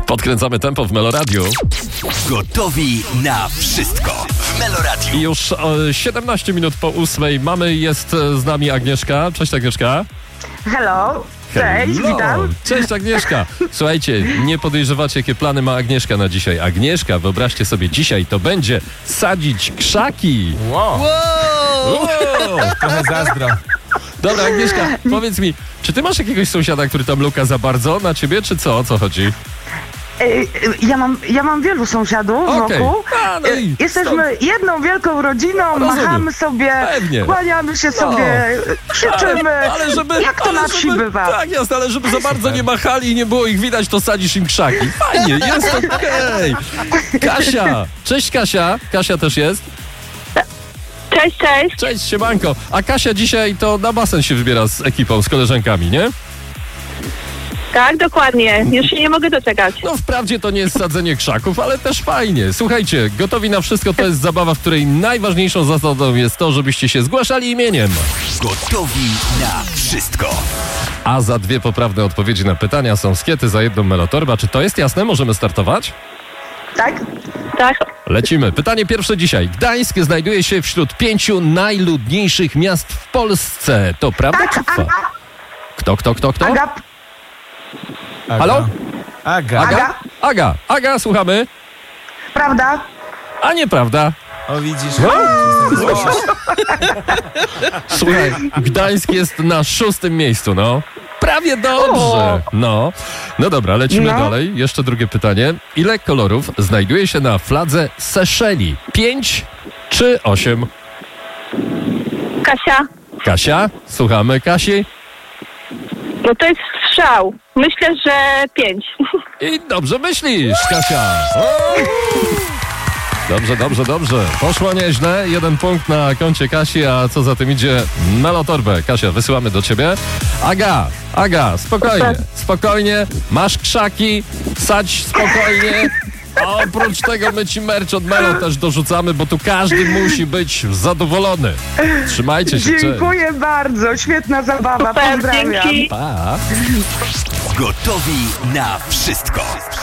Podkręcamy tempo w Meloradiu. Gotowi na wszystko w Meloradiu. I już 17 minut po 8 jest z nami Agnieszka. Cześć Agnieszka. Hello. Cześć, witam. Cześć Agnieszka. Słuchajcie, nie podejrzewacie, jakie plany ma Agnieszka na dzisiaj. Agnieszka, wyobraźcie sobie, dzisiaj to będzie sadzić krzaki. Wow. Trochę zazdro. Dobra, Agnieszka, powiedz mi, czy ty masz jakiegoś sąsiada, który tam luka za bardzo na ciebie, czy co? O co chodzi? Ja mam wielu sąsiadów wokół. No i Jesteśmy jedną wielką rodziną, machamy sobie, Pewnie. kłaniamy się sobie, krzyczymy, jak to na wsi bywa. Tak, jasne, ale żeby za bardzo nie machali i nie było ich widać, to sadzisz im krzaki. Fajnie, jest okej. Kasia, cześć Kasia. Kasia też jest. Cześć, cześć. Cześć, siemanko. A Kasia dzisiaj to na basen się wybiera z ekipą, z koleżankami, nie? Tak, dokładnie. Już się nie mogę doczekać. No wprawdzie to nie jest sadzenie krzaków, ale też fajnie. Słuchajcie, gotowi na wszystko to jest zabawa, w której najważniejszą zasadą jest to, żebyście się zgłaszali imieniem. Gotowi na wszystko. A za 2 poprawne odpowiedzi na pytania są skiety, za 1 melotorba. Czy to jest jasne? Możemy startować? Tak? Tak. Lecimy. Pytanie pierwsze dzisiaj. Gdańsk znajduje się wśród 5 najludniejszych miast w Polsce. To prawda czy Tak, kto? Kto? Aga, Halo? Aga. Aga, słuchamy. prawda? A nieprawda. O, widzisz? Słuchaj, Gdańsk jest na 6. miejscu, no. Prawie dobrze. No dobra, lecimy dalej. Jeszcze drugie pytanie. Ile kolorów znajduje się na fladze Seszeli? 5 czy 8? Kasia, Kasia, słuchamy Kasi. no to jest strzał. Myślę, że 5. I dobrze myślisz, Kasia. O! Dobrze. Poszło nieźle. 1 punkt na koncie Kasi, a co za tym idzie? Melotorbę. Kasia, wysyłamy do ciebie. Aga, spokojnie. Masz krzaki, sadź spokojnie. A oprócz tego my ci merch od Melo też dorzucamy, bo tu każdy musi być zadowolony. Trzymajcie się. Dziękuję bardzo, świetna zabawa, Super, pozdrawiam. dzięki. Pa. Gotowi na wszystko.